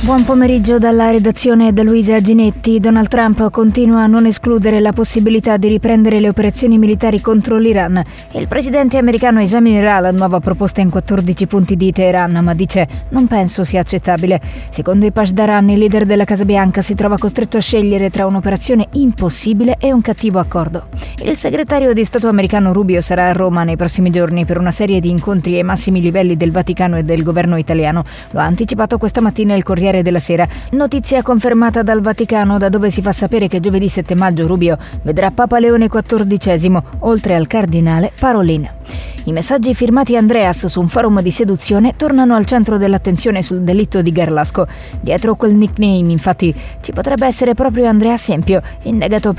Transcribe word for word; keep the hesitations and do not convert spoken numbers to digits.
Buon pomeriggio dalla redazione da Luisa Ginetti. Donald Trump continua a non escludere la possibilità di riprendere le operazioni militari contro l'Iran. Il presidente americano esaminerà la nuova proposta in quattordici punti di Teheran, ma dice non penso sia accettabile. Secondo i Pashdaran, il leader della Casa Bianca si trova costretto a scegliere tra un'operazione impossibile e un cattivo accordo. Il segretario di Stato americano Rubio sarà a Roma nei prossimi giorni per una serie di incontri ai massimi livelli del Vaticano e del governo italiano. Lo ha anticipato questa mattina il Corriere della Sera. Notizia confermata dal Vaticano, da dove si fa sapere che giovedì sette maggio Rubio vedrà Papa Leone quattordicesimo, oltre al cardinale Parolin. I messaggi firmati Andreas su un forum di seduzione tornano al centro dell'attenzione sul delitto di Garlasco. Dietro quel nickname, infatti, ci potrebbe essere proprio Andrea Sempio, indagato per